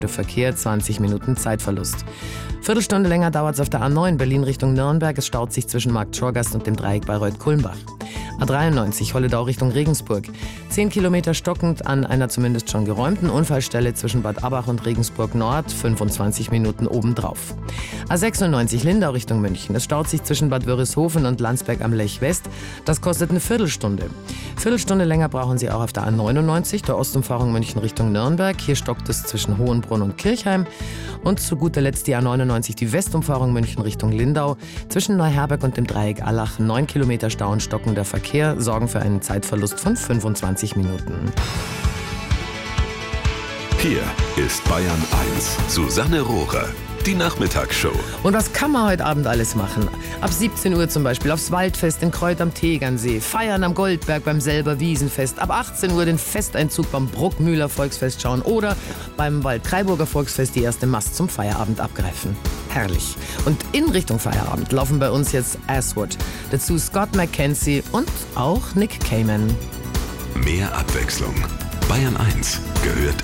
Der Verkehr 20 Minuten Zeitverlust. Viertelstunde länger dauert es auf der A9 Berlin Richtung Nürnberg. Es staut sich zwischen Markt Schorgast und dem Dreieck Bayreuth-Kulmbach. A93 Holledau Richtung Regensburg. 10 Kilometer stockend an einer zumindest schon geräumten Unfallstelle zwischen Bad Abbach und Regensburg Nord. 25 Minuten obendrauf. A96 Lindau Richtung München. Es staut sich zwischen Bad Wörishofen und Landsberg am Lech West. Das kostet eine Viertelstunde. Viertelstunde länger brauchen Sie auch auf der A99, der Ostumfahrung München Richtung Nürnberg. Hier stockt es zwischen Hohenbrunn und Kirchheim. Und zu guter Letzt die A99, die Westumfahrung München Richtung Lindau. Zwischen Neuherberg und dem Dreieck Allach 9 Kilometer Stau und stockender Verkehr sorgen für einen Zeitverlust von 25 Minuten. Hier ist Bayern 1. Susanne Rohrer, die Nachmittagsshow. Und was kann man heute Abend alles machen? Ab 17 Uhr zum Beispiel aufs Waldfest in Kreuth am Tegernsee, feiern am Goldberg beim Selber Wiesenfest, ab 18 Uhr den Festeinzug beim Bruckmühler Volksfest schauen oder beim Waldkraiburger Volksfest die erste Mast zum Feierabend abgreifen. Herrlich. Und in Richtung Feierabend laufen bei uns jetzt Aswad, dazu Scott McKenzie und auch Nick Kamen. Mehr Abwechslung. Bayern 1 gehört